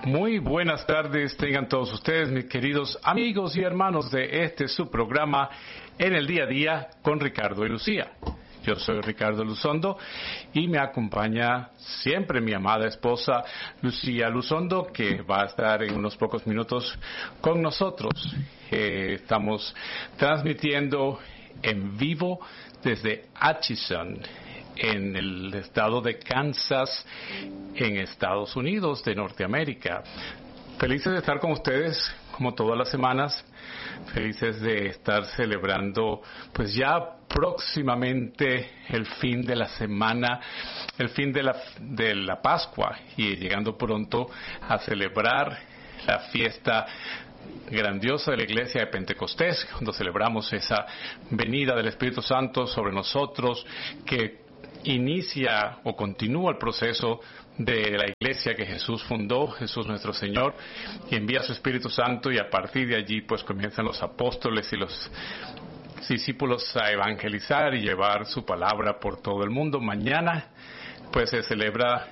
Muy buenas tardes, tengan todos ustedes, mis queridos amigos y hermanos de su programa En el Día a Día con Ricardo y Lucía. Yo soy Ricardo Luzondo y me acompaña siempre mi amada esposa Lucía Luzondo, que va a estar en unos pocos minutos con nosotros. Estamos transmitiendo en vivo desde Atchison, en el estado de Kansas, en Estados Unidos de Norteamérica. Felices de estar con ustedes, como todas las semanas, felices de estar celebrando, pues ya próximamente el fin de la semana, el fin de la Pascua, y llegando pronto a celebrar la fiesta grandiosa de la iglesia de Pentecostés, cuando celebramos esa venida del Espíritu Santo sobre nosotros, que inicia o continúa el proceso de la iglesia que Jesús fundó, Jesús nuestro Señor, y envía su Espíritu Santo, y a partir de allí pues comienzan los apóstoles y los discípulos a evangelizar y llevar su palabra por todo el mundo. Mañana pues se celebra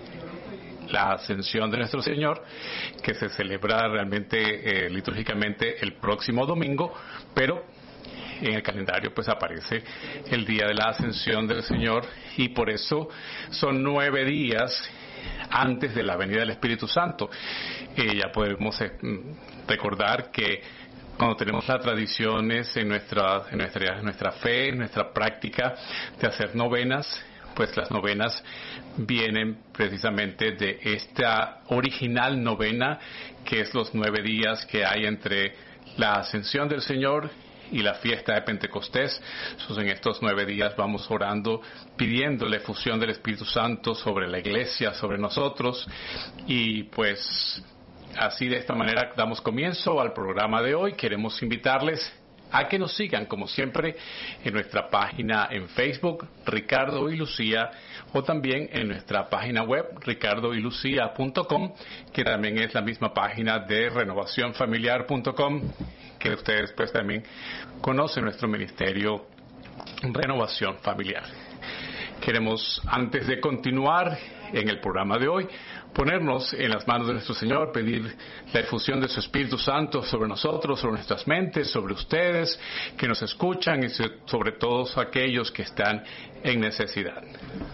la ascensión de nuestro Señor, que se celebra realmente litúrgicamente el próximo domingo, pero en el calendario pues aparece el día de la ascensión del Señor, y por eso son 9 días antes de la venida del Espíritu Santo. Ya podemos recordar que cuando tenemos las tradiciones en nuestra fe, en nuestra práctica de hacer novenas, pues las novenas vienen precisamente de esta original novena, que es los 9 días que hay entre la ascensión del Señor y la fiesta de Pentecostés. Entonces, en estos 9 días vamos orando, pidiendo la efusión del Espíritu Santo sobre la iglesia, sobre nosotros, y pues así, de esta manera damos comienzo al programa de hoy. Queremos invitarles a que nos sigan, como siempre, en nuestra página en Facebook, Ricardo y Lucía, o también en nuestra página web, ricardoylucia.com, que también es la misma página de renovacionfamiliar.com, que ustedes pues también conocen nuestro ministerio Renovación Familiar. Queremos, antes de continuar en el programa de hoy, ponernos en las manos de nuestro Señor, pedir la efusión de su Espíritu Santo sobre nosotros, sobre nuestras mentes, sobre ustedes que nos escuchan y sobre todos aquellos que están en necesidad.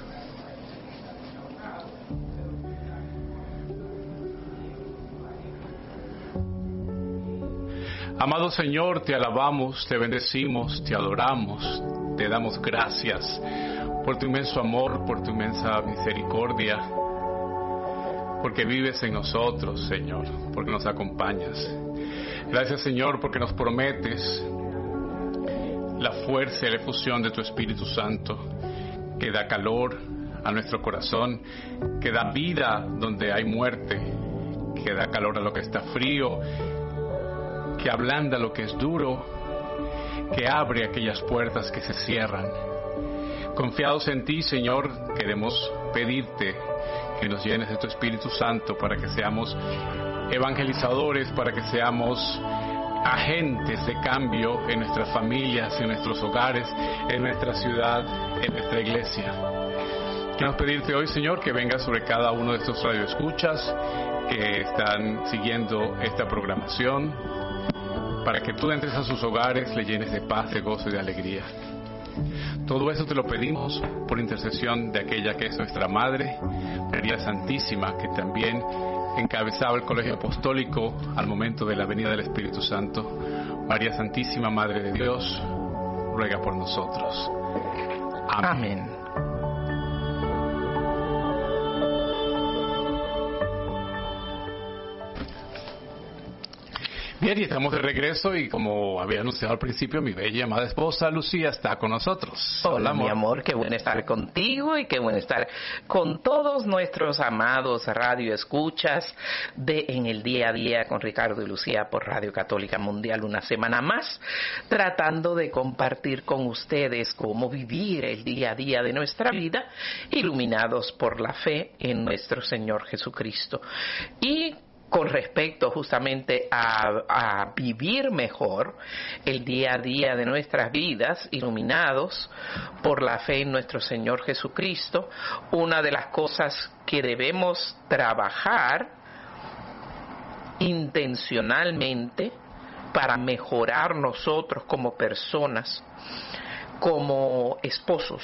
Amado Señor, te alabamos, te bendecimos, te adoramos, te damos gracias por tu inmenso amor, por tu inmensa misericordia, porque vives en nosotros, Señor, porque nos acompañas. Gracias, Señor, porque nos prometes la fuerza y la efusión de tu Espíritu Santo, que da calor a nuestro corazón, que da vida donde hay muerte, que da calor a lo que está frío, que ablanda lo que es duro, que abre aquellas puertas que se cierran. Confiados en ti, Señor, queremos pedirte que nos llenes de tu Espíritu Santo para que seamos evangelizadores, para que seamos agentes de cambio en nuestras familias, en nuestros hogares, en nuestra ciudad, en nuestra iglesia. Queremos pedirte hoy, Señor, que vengas sobre cada uno de estos radioescuchas que están siguiendo esta programación, para que tú entres a sus hogares, le llenes de paz, de gozo y de alegría. Todo eso te lo pedimos por intercesión de aquella que es nuestra Madre, María Santísima, que también encabezaba el colegio apostólico al momento de la venida del Espíritu Santo. María Santísima, Madre de Dios, ruega por nosotros. Amén. Amén. Bien, y estamos de regreso, y como había anunciado al principio, mi bella y amada esposa Lucía está con nosotros. Hola, mi amor, qué bueno estar contigo y qué bueno estar con todos nuestros amados radioescuchas de En el Día a Día con Ricardo y Lucía por Radio Católica Mundial, una semana más, tratando de compartir con ustedes cómo vivir el día a día de nuestra vida, iluminados por la fe en nuestro Señor Jesucristo. Y con respecto justamente a vivir mejor el día a día de nuestras vidas, iluminados por la fe en nuestro Señor Jesucristo, una de las cosas que debemos trabajar intencionalmente para mejorar nosotros como personas, como esposos,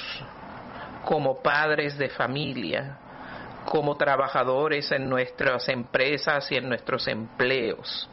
como padres de familia, como trabajadores en nuestras empresas y en nuestros empleos,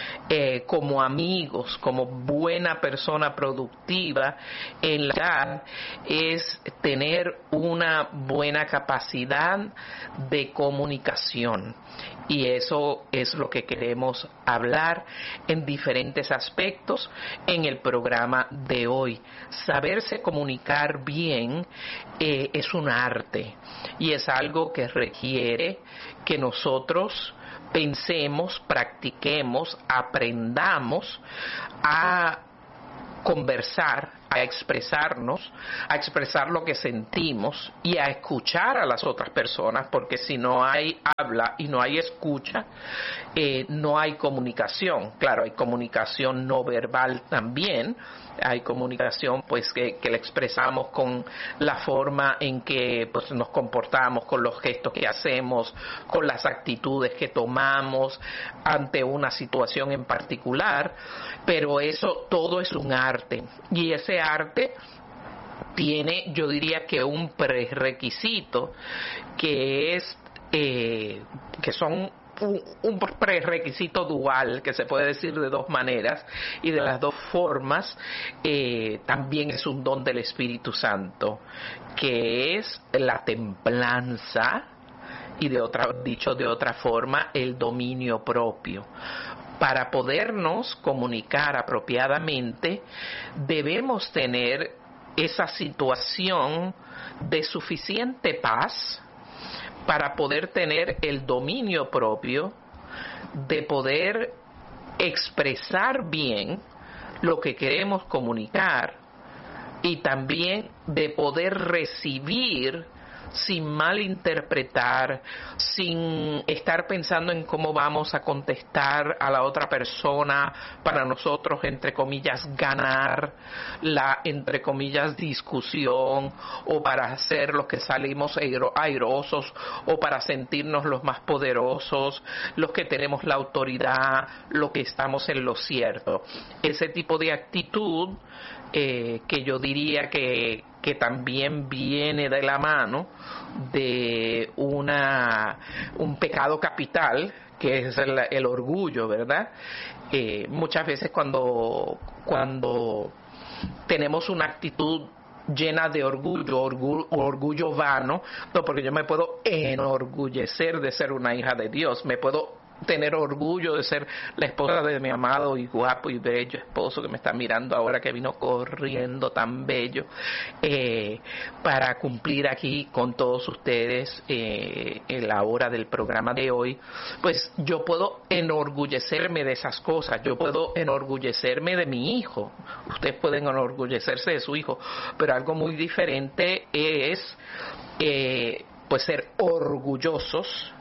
como amigos, como buena persona productiva en la edad, es tener una buena capacidad de comunicación. Y eso es lo que queremos hablar en diferentes aspectos en el programa de hoy. Saberse comunicar bien es un arte y es algo que requiere que nosotros pensemos, practiquemos, aprendamos a conversar, a expresarnos, a expresar lo que sentimos y a escuchar a las otras personas, porque si no hay habla y no hay escucha, no hay comunicación. Claro, hay comunicación no verbal también, hay comunicación pues que la expresamos con la forma en que pues nos comportamos, con los gestos que hacemos, con las actitudes que tomamos ante una situación en particular, pero eso todo es un arte, y ese arte tiene, yo diría que un prerequisito que es que son un prerequisito dual, que se puede decir de dos maneras y de las dos formas. También es un don del Espíritu Santo, que es la templanza, y dicho de otra forma, el dominio propio. Para podernos comunicar apropiadamente, debemos tener esa situación de suficiente paz para poder tener el dominio propio, de poder expresar bien lo que queremos comunicar, y también de poder recibir sin malinterpretar, sin estar pensando en cómo vamos a contestar a la otra persona para nosotros, entre comillas, ganar la, entre comillas, discusión, o para hacer los que salimos airosos, o para sentirnos los más poderosos, los que tenemos la autoridad, los que estamos en lo cierto. Ese tipo de actitud que yo diría que también viene de la mano de un pecado capital, que es el orgullo, ¿verdad? Muchas veces cuando tenemos una actitud llena de orgullo vano, no, porque yo me puedo enorgullecer de ser una hija de Dios, me puedo tener orgullo de ser la esposa de mi amado y guapo y bello esposo que me está mirando ahora, que vino corriendo tan bello para cumplir aquí con todos ustedes en la hora del programa de hoy. Pues yo puedo enorgullecerme de esas cosas, yo puedo enorgullecerme de mi hijo, ustedes pueden enorgullecerse de su hijo, pero algo muy diferente es pues ser orgullosos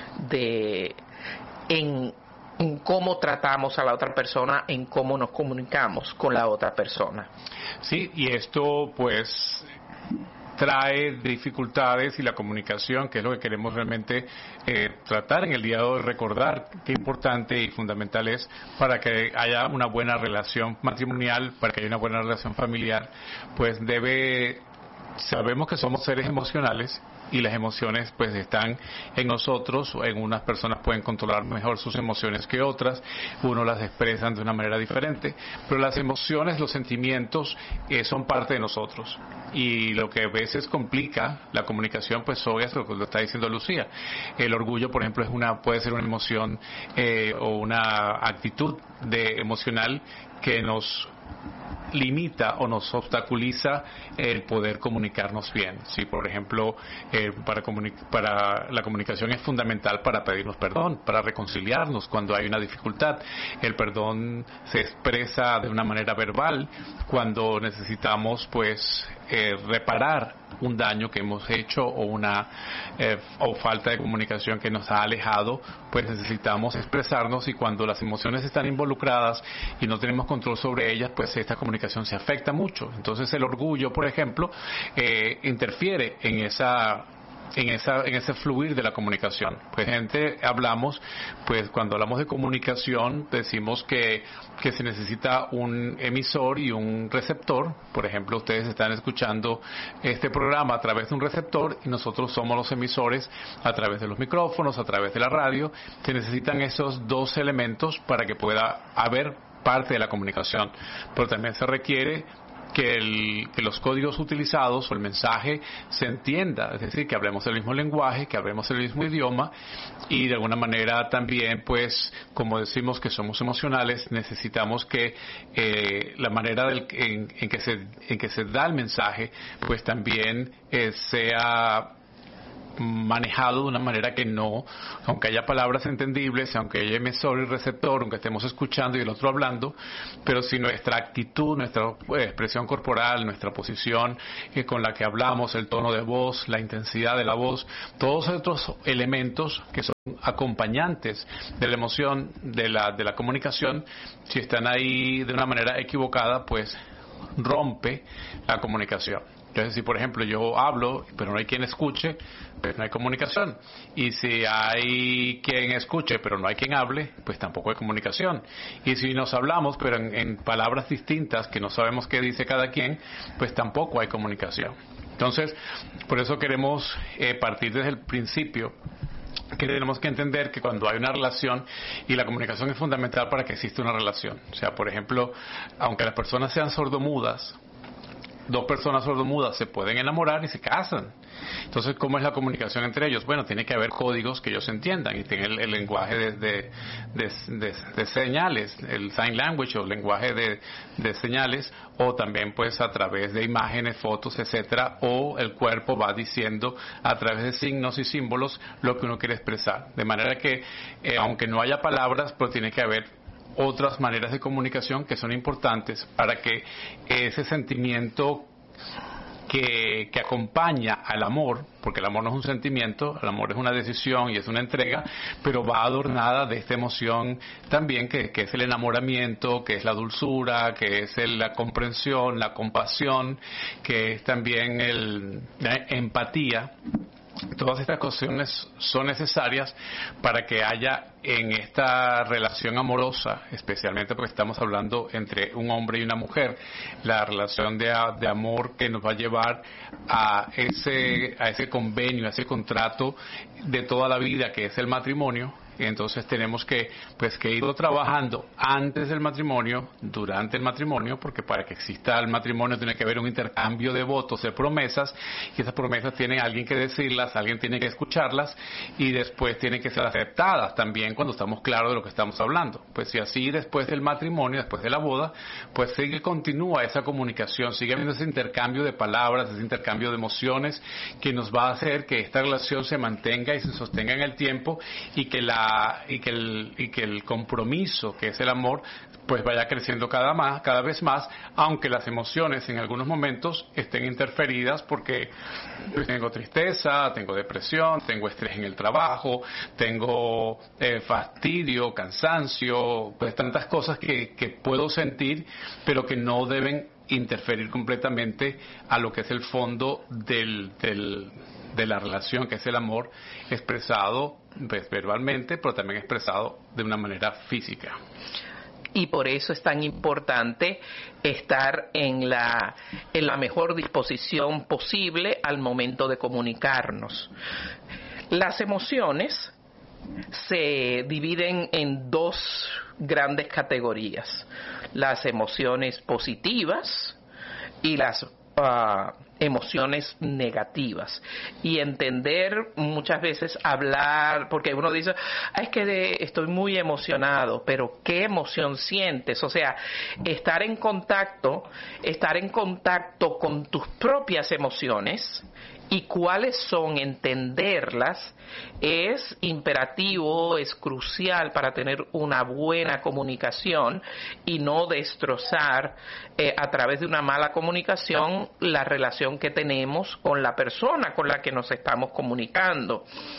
en cómo tratamos a la otra persona, en cómo nos comunicamos con la otra persona. Sí, y esto pues trae dificultades, y la comunicación, que es lo que queremos realmente tratar en el día de hoy, recordar qué importante y fundamental es para que haya una buena relación matrimonial, para que haya una buena relación familiar, pues sabemos que somos seres emocionales, y las emociones pues están en nosotros. En unas personas pueden controlar mejor sus emociones que otras, unos las expresan de una manera diferente, pero las emociones, los sentimientos son parte de nosotros, y lo que a veces complica la comunicación pues obvio es lo que lo está diciendo Lucía. El orgullo, por ejemplo, puede ser una emoción o una actitud emocional que nos limita o nos obstaculiza el poder comunicarnos bien. Si, por ejemplo, para la comunicación es fundamental para pedirnos perdón, para reconciliarnos cuando hay una dificultad. El perdón se expresa de una manera verbal cuando necesitamos pues reparar un daño que hemos hecho o falta de comunicación que nos ha alejado, pues necesitamos expresarnos, y cuando las emociones están involucradas y no tenemos control sobre ellas, pues esta comunicación se afecta mucho. Entonces el orgullo, por ejemplo, interfiere en esa en ese fluir de la comunicación. Pues pues cuando hablamos de comunicación decimos que se necesita un emisor y un receptor. Por ejemplo, ustedes están escuchando este programa a través de un receptor y nosotros somos los emisores a través de los micrófonos, a través de la radio. Se necesitan esos dos elementos para que pueda haber parte de la comunicación, pero también se requiere que los códigos utilizados o el mensaje se entienda, es decir, que hablemos el mismo lenguaje, que hablemos el mismo idioma y de alguna manera también, pues, como decimos que somos emocionales, necesitamos que la manera en que se da el mensaje, pues también sea manejado de una manera que no, aunque haya palabras entendibles, aunque haya emisor y receptor, aunque estemos escuchando y el otro hablando, pero si nuestra actitud, nuestra expresión corporal, nuestra posición con la que hablamos, el tono de voz, la intensidad de la voz, todos estos elementos que son acompañantes de la emoción, de la comunicación, si están ahí de una manera equivocada, pues rompe la comunicación. Entonces, si por ejemplo yo hablo, pero no hay quien escuche, pues no hay comunicación. Y si hay quien escuche, pero no hay quien hable, pues tampoco hay comunicación. Y si nos hablamos, pero en palabras distintas, que no sabemos qué dice cada quien, pues tampoco hay comunicación. Entonces, por eso queremos partir desde el principio, que tenemos que entender que cuando hay una relación, y la comunicación es fundamental para que exista una relación. O sea, por ejemplo, aunque las personas sean sordomudas, dos personas sordomudas se pueden enamorar y se casan. Entonces, ¿cómo es la comunicación entre ellos? Bueno, tiene que haber códigos que ellos entiendan y tienen el lenguaje de señales, el sign language o lenguaje de señales, o también pues a través de imágenes, fotos, etcétera, o el cuerpo va diciendo a través de signos y símbolos lo que uno quiere expresar. De manera que, aunque no haya palabras, pero tiene que haber otras maneras de comunicación que son importantes para que ese sentimiento que acompaña al amor, porque el amor no es un sentimiento, el amor es una decisión y es una entrega, pero va adornada de esta emoción también que es el enamoramiento, que es la dulzura, que es la comprensión, la compasión, que es también la empatía. Todas estas cuestiones son necesarias para que haya en esta relación amorosa, especialmente porque estamos hablando entre un hombre y una mujer, la relación de amor que nos va a llevar a ese convenio, a ese contrato de toda la vida que es el matrimonio. Entonces tenemos que irlo trabajando antes del matrimonio, durante el matrimonio, porque para que exista el matrimonio tiene que haber un intercambio de votos, de promesas, y esas promesas tienen alguien que decirlas, alguien tiene que escucharlas, y después tienen que ser aceptadas también cuando estamos claros de lo que estamos hablando. Pues si así después del matrimonio, después de la boda, pues continúa esa comunicación, sigue habiendo ese intercambio de palabras, ese intercambio de emociones que nos va a hacer que esta relación se mantenga y se sostenga en el tiempo y que el compromiso, que es el amor, pues vaya creciendo cada vez más, aunque las emociones en algunos momentos estén interferidas porque tengo tristeza, tengo depresión, tengo estrés en el trabajo, tengo fastidio, cansancio, pues tantas cosas que puedo sentir, pero que no deben interferir completamente a lo que es el fondo de la relación, que es el amor expresado pues, verbalmente, pero también expresado de una manera física. Y por eso es tan importante estar en la mejor disposición posible al momento de comunicarnos. Las emociones se dividen en dos grandes categorías: las emociones positivas y las emociones negativas. Y entender, muchas veces hablar, porque uno dice, es que estoy muy emocionado, pero ¿qué emoción sientes? O sea, estar en contacto con tus propias emociones y cuáles son, entenderlas, es imperativo, es crucial para tener una buena comunicación y no destrozar a través de una mala comunicación la relación que tenemos con la persona con la que nos estamos comunicando.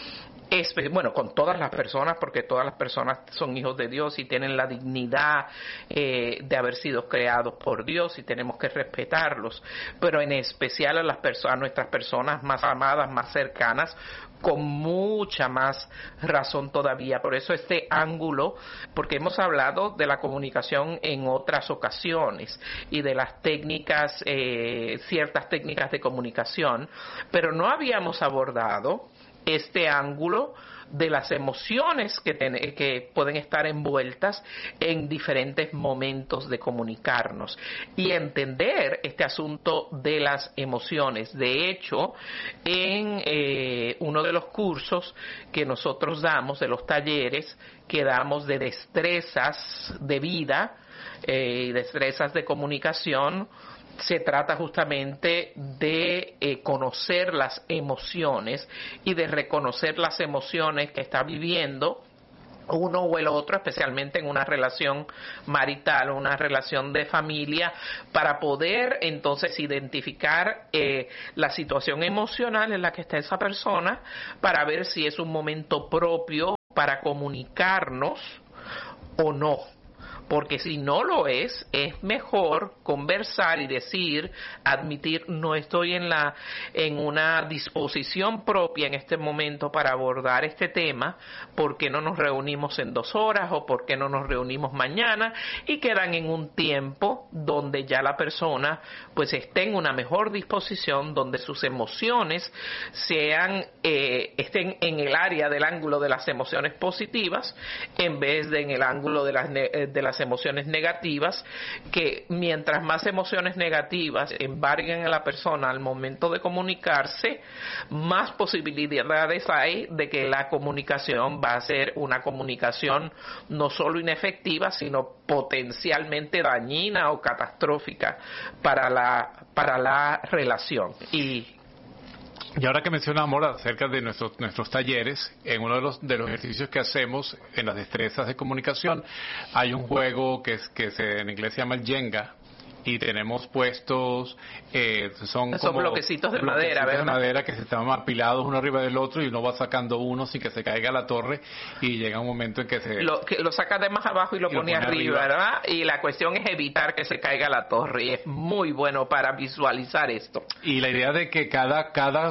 bueno, con todas las personas, porque todas las personas son hijos de Dios y tienen la dignidad de haber sido creados por Dios y tenemos que respetarlos, pero en especial a nuestras personas más amadas, más cercanas, con mucha más razón todavía. Por eso este ángulo, porque hemos hablado de la comunicación en otras ocasiones y de las técnicas, ciertas técnicas de comunicación, pero no habíamos abordado este ángulo de las emociones que pueden estar envueltas en diferentes momentos de comunicarnos y entender este asunto de las emociones. De hecho, en uno de los cursos que nosotros damos, de los talleres que damos de destrezas de vida y destrezas de comunicación, se trata justamente de conocer las emociones y de reconocer las emociones que está viviendo uno o el otro, especialmente en una relación marital o una relación de familia, para poder entonces identificar la situación emocional en la que está esa persona, para ver si es un momento propio para comunicarnos o no. Porque si no lo es mejor conversar y decir, admitir, no estoy en una disposición propia en este momento para abordar este tema, ¿por qué no nos reunimos en 2 horas o por qué no nos reunimos mañana? Y quedan en un tiempo donde ya la persona pues esté en una mejor disposición, donde sus emociones estén en el área del ángulo de las emociones positivas, en vez de en el ángulo de las emociones negativas, que mientras más emociones negativas embarguen a la persona al momento de comunicarse, más posibilidades hay de que la comunicación va a ser una comunicación no solo inefectiva, sino potencialmente dañina o catastrófica para la relación. Y ahora que menciona Amor acerca de nuestros talleres, en uno de los ejercicios que hacemos en las destrezas de comunicación, hay un juego que en inglés se llama el Jenga, y tenemos puestos, son como bloquecitos de madera, ¿verdad? De madera que se están apilados uno arriba del otro y uno va sacando uno sin que se caiga la torre y llega un momento en que lo saca de más abajo y lo pone arriba, ¿verdad? Y la cuestión es evitar que se caiga la torre y es muy bueno para visualizar esto. Y la idea de que cada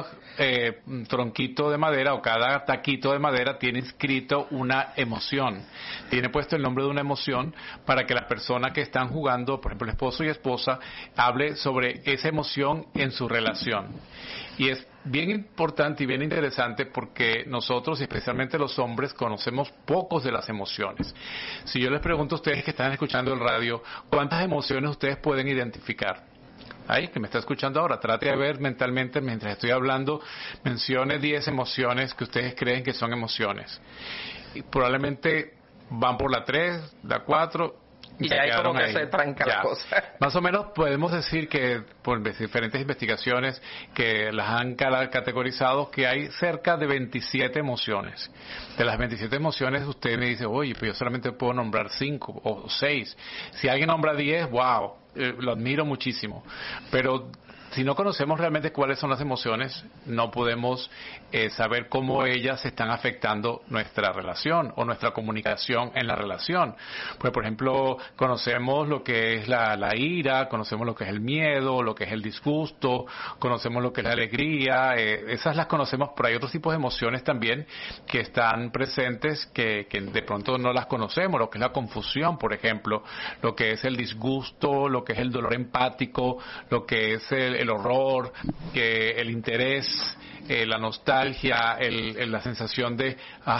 tronquito de madera o cada taquito de madera tiene inscrito una emoción, tiene puesto el nombre de una emoción para que la persona que están jugando, por ejemplo el esposo y esposa, hable sobre esa emoción en su relación. Y es bien importante y bien interesante porque nosotros, y especialmente los hombres, conocemos pocos de las emociones. Si yo les pregunto a ustedes que están escuchando el radio, ¿cuántas emociones ustedes pueden identificar? Ahí, que me está escuchando ahora, trate de ver mentalmente mientras estoy hablando, mencione 10 emociones que ustedes creen que son emociones. Y probablemente van por la 3, la 4... Y ya hay como que se tranca la cosa. Más o menos podemos decir que por diferentes investigaciones que las han categorizado, que hay cerca de 27 emociones. De las 27 emociones usted me dice, oye, pues yo solamente puedo nombrar 5 o 6. Si alguien nombra 10, wow, lo admiro muchísimo. Pero si no conocemos realmente cuáles son las emociones, no podemos saber cómo ellas están afectando nuestra relación o nuestra comunicación en la relación. Pues, por ejemplo, conocemos lo que es la ira, conocemos lo que es el miedo, lo que es el disgusto, conocemos lo que es la alegría, esas las conocemos, pero hay otros tipos de emociones también que están presentes que de pronto no las conocemos, lo que es la confusión, por ejemplo, lo que es el disgusto, lo que es el dolor empático, lo que es el horror, el interés, la nostalgia, la sensación de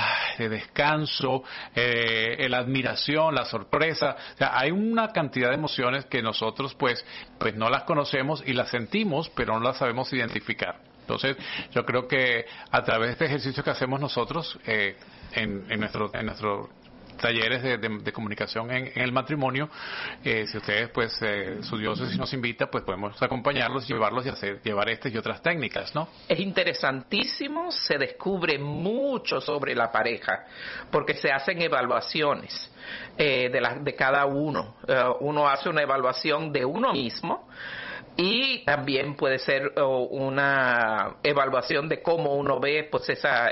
descanso, la admiración, la sorpresa. O sea, hay una cantidad de emociones que nosotros pues no las conocemos y las sentimos, pero no las sabemos identificar. Entonces, yo creo que a través de este ejercicio que hacemos nosotros en nuestro talleres de comunicación en el matrimonio, si ustedes pues su diócesis nos invita, pues podemos acompañarlos, llevarlos y llevar estas y otras técnicas, ¿no? Es interesantísimo, se descubre mucho sobre la pareja porque se hacen evaluaciones de cada uno. Uno hace una evaluación de uno mismo Y también puede ser una evaluación de cómo uno ve pues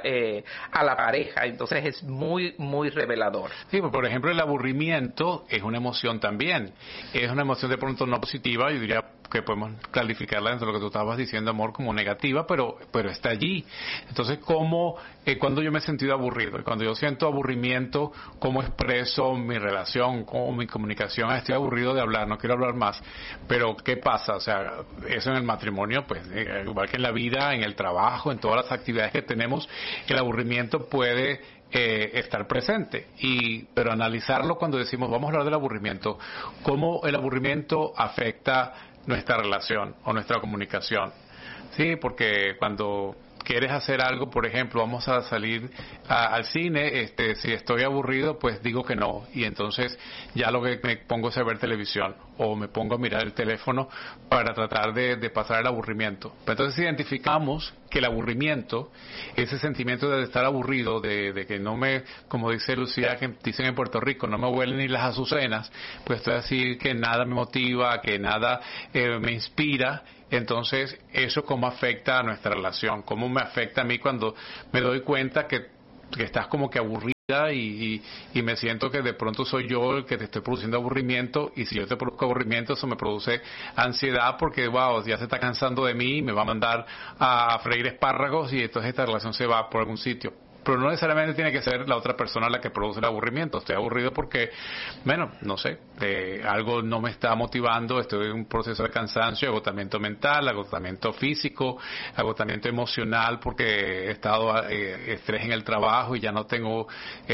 a la pareja. Entonces es muy, muy revelador. Sí, por ejemplo, el aburrimiento es una emoción también. Es una emoción de pronto no positiva, yo diría que podemos calificarla dentro de lo que tú estabas diciendo, amor, como negativa, pero está allí. Entonces, cuando yo me he sentido aburrido, y cuando yo siento aburrimiento, ¿cómo expreso mi relación, cómo mi comunicación? Estoy aburrido de hablar, no quiero hablar más. Pero, ¿qué pasa? O sea, eso en el matrimonio, pues, igual que en la vida, en el trabajo, en todas las actividades que tenemos, el aburrimiento puede estar presente, pero analizarlo cuando decimos vamos a hablar del aburrimiento, cómo el aburrimiento afecta nuestra relación o nuestra comunicación. Sí, porque cuando quieres hacer algo, por ejemplo, vamos a salir al cine, si estoy aburrido, pues digo que no, y entonces ya lo que me pongo es a ver televisión, o me pongo a mirar el teléfono para tratar de pasar el aburrimiento. Pero entonces identificamos que el aburrimiento, ese sentimiento de estar aburrido, de que no me, como dice Lucía, que dicen en Puerto Rico, no me huelen ni las azucenas, pues estoy así que nada me motiva, que nada me inspira. Entonces, ¿eso cómo afecta a nuestra relación? ¿Cómo me afecta a mí cuando me doy cuenta que estás como que aburrida y me siento que de pronto soy yo el que te estoy produciendo aburrimiento, y si yo te produzco aburrimiento, eso me produce ansiedad porque, wow, ya se está cansando de mí, me va a mandar a freír espárragos y entonces esta relación se va por algún sitio? Pero no necesariamente tiene que ser la otra persona la que produce el aburrimiento. Estoy aburrido porque, bueno, no sé, algo no me está motivando, estoy en un proceso de cansancio, agotamiento mental, agotamiento físico, agotamiento emocional porque he estado estrés en el trabajo y ya no tengo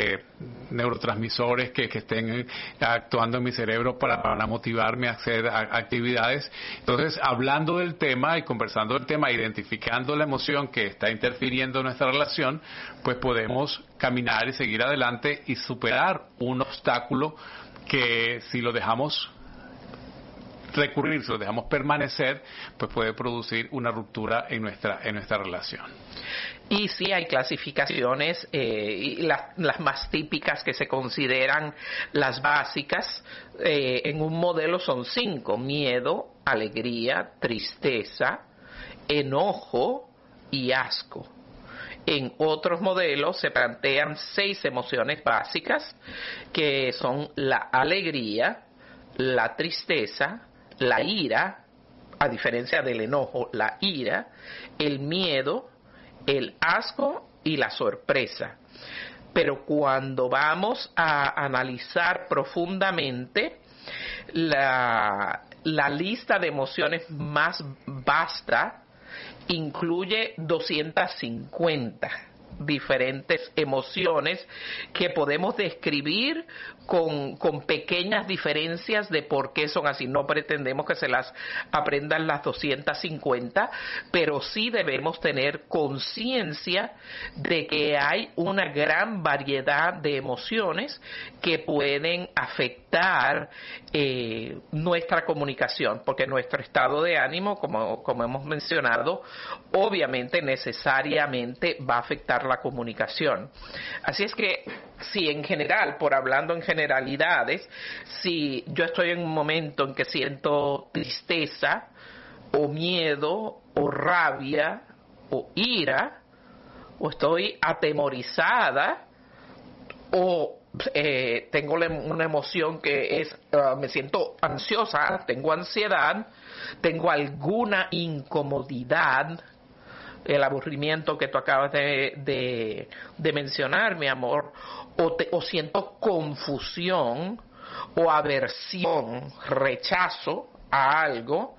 neurotransmisores que estén actuando en mi cerebro para motivarme a hacer actividades. Entonces, hablando del tema y conversando del tema, identificando la emoción que está interfiriendo en nuestra relación, pues podemos caminar y seguir adelante y superar un obstáculo que si lo dejamos recurrir, si lo dejamos permanecer, pues puede producir una ruptura en nuestra relación. Y sí hay clasificaciones, y las más típicas que se consideran las básicas, en un modelo son 5: miedo, alegría, tristeza, enojo y asco. En otros modelos se plantean 6 emociones básicas, que son la alegría, la tristeza, la ira, a diferencia del enojo, la ira, el miedo, el asco y la sorpresa. Pero cuando vamos a analizar profundamente, la lista de emociones más vasta incluye 250 diferentes emociones que podemos describir con pequeñas diferencias de por qué son así. No pretendemos que se las aprendan las 250, pero sí debemos tener conciencia de que hay una gran variedad de emociones que pueden afectar nuestra comunicación, porque nuestro estado de ánimo, como hemos mencionado, obviamente necesariamente va a afectar la comunicación. Así es que si en general, hablando en generalidades, si yo estoy en un momento en que siento tristeza o miedo o rabia o ira, o estoy atemorizada, o tengo una emoción que es, me siento ansiosa, tengo ansiedad, tengo alguna incomodidad, el aburrimiento que tú acabas de mencionar, mi amor, o siento confusión o aversión, rechazo a algo,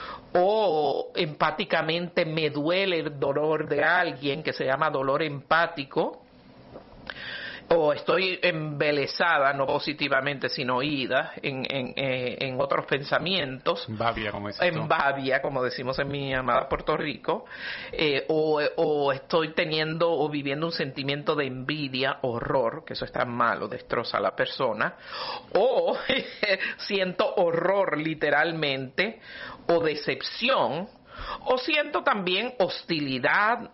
o empáticamente me duele el dolor de alguien, que se llama dolor empático, o estoy embelesada, no positivamente, sino oída en otros pensamientos. Babia, como decimos en mi amada Puerto Rico. O estoy teniendo o viviendo un sentimiento de envidia, horror, que eso es tan malo, destroza a la persona. O siento horror literalmente, o decepción, o siento también hostilidad,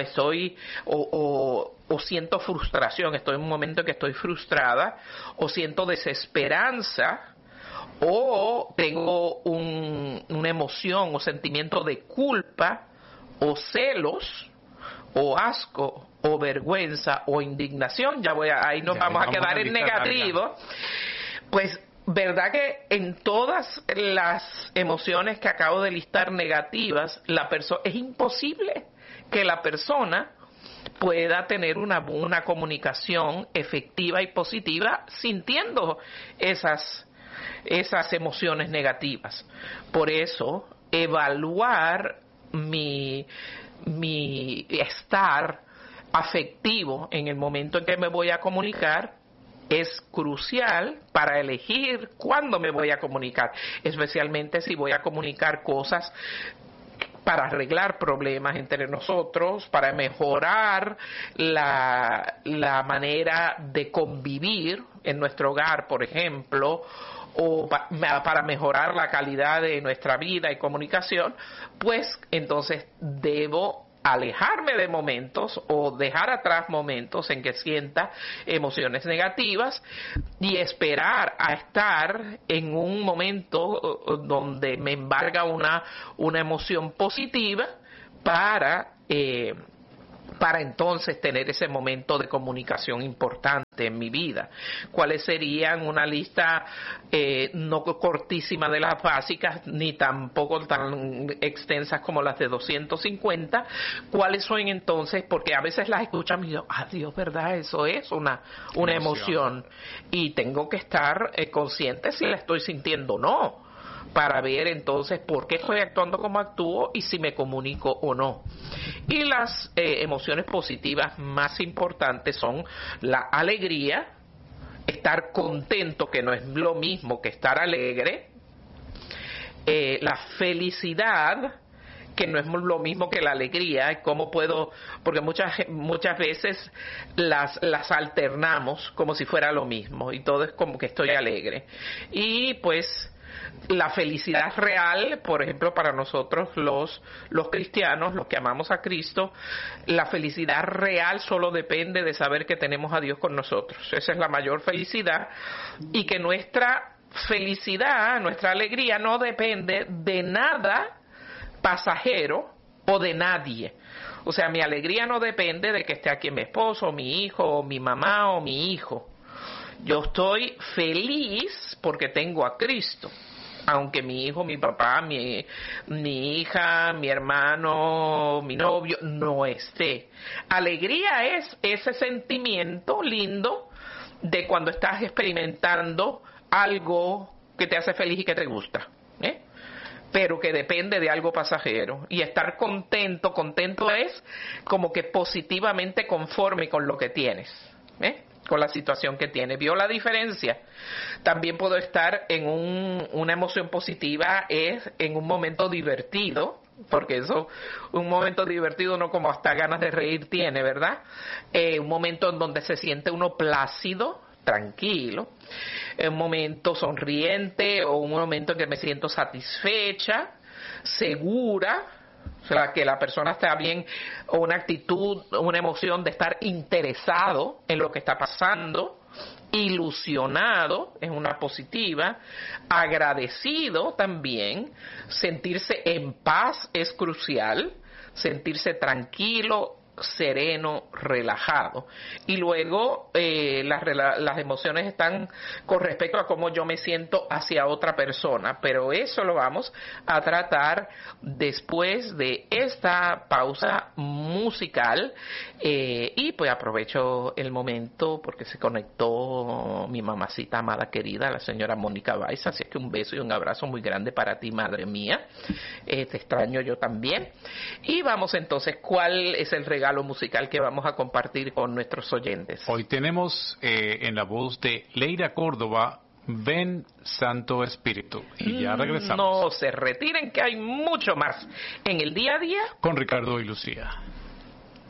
o siento frustración, estoy en un momento en que estoy frustrada, o siento desesperanza, o tengo una emoción o sentimiento de culpa o celos o asco o vergüenza o indignación, ahí nos vamos a quedar en negativo, pues verdad que en todas las emociones que acabo de listar negativas, es imposible que la persona pueda tener una comunicación efectiva y positiva sintiendo esas emociones negativas. Por eso, evaluar mi estar afectivo en el momento en que me voy a comunicar es crucial para elegir cuándo me voy a comunicar, especialmente si voy a comunicar cosas para arreglar problemas entre nosotros, para mejorar la manera de convivir en nuestro hogar, por ejemplo, o para mejorar la calidad de nuestra vida y comunicación, pues entonces debo alejarme de momentos o dejar atrás momentos en que sienta emociones negativas y esperar a estar en un momento donde me embarga una emoción positiva para entonces tener ese momento de comunicación importante en mi vida. ¿Cuáles serían una lista no cortísima de las básicas, ni tampoco tan extensas como las de 250? ¿Cuáles son entonces? Porque a veces las escuchan y digo, Dios, ¿verdad? Eso es una emoción. Y tengo que estar consciente si la estoy sintiendo o no, para ver entonces por qué estoy actuando como actúo y si me comunico o no. Y las emociones positivas más importantes son la alegría, estar contento, que no es lo mismo que estar alegre, la felicidad, que no es lo mismo que la alegría. ¿Cómo puedo? Porque muchas veces las alternamos como si fuera lo mismo y todo es como que estoy alegre. Y pues la felicidad real, por ejemplo, para nosotros los cristianos, los que amamos a Cristo, la felicidad real solo depende de saber que tenemos a Dios con nosotros. Esa es la mayor felicidad, y que nuestra felicidad, nuestra alegría no depende de nada pasajero o de nadie. O sea, mi alegría no depende de que esté aquí mi esposo, mi hijo, o mi mamá o mi hijo. Yo estoy feliz porque tengo a Cristo, aunque mi hijo, mi papá, mi hija, mi hermano, mi novio no esté. Alegría es ese sentimiento lindo de cuando estás experimentando algo que te hace feliz y que te gusta, pero que depende de algo pasajero. Y estar contento es como que positivamente conforme con lo que tienes, con la situación que tiene. ¿Vio la diferencia? También puedo estar en una emoción positiva es en un momento divertido, porque un momento divertido no como hasta ganas de reír tiene, ¿verdad? Un momento en donde se siente uno plácido, tranquilo, un momento sonriente, o un momento en que me siento satisfecha, segura, o sea, que la persona está bien, o una actitud, una emoción de estar interesado en lo que está pasando, ilusionado, es una positiva, agradecido también, sentirse en paz es crucial, sentirse tranquilo, sereno, relajado. Y luego las emociones están con respecto a cómo yo me siento hacia otra persona, pero eso lo vamos a tratar después de esta pausa musical. Y pues aprovecho el momento porque se conectó mi mamacita amada querida, la señora Mónica Baiza, así es que un beso y un abrazo muy grande para ti, madre mía. Te extraño yo también. Y vamos entonces, ¿cuál es el regalo musical que vamos a compartir con nuestros oyentes? Hoy tenemos en la voz de Leira Córdoba, Ven Santo Espíritu. Y ya regresamos. No se retiren, que hay mucho más en el día a día con Ricardo y Lucía.